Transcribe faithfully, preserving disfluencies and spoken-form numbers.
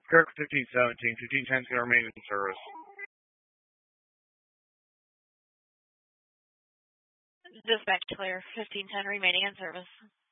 Kirk fifteen seventeen, fifteen ten is going to remain in service. Dispatch clear, fifteen ten remaining in service.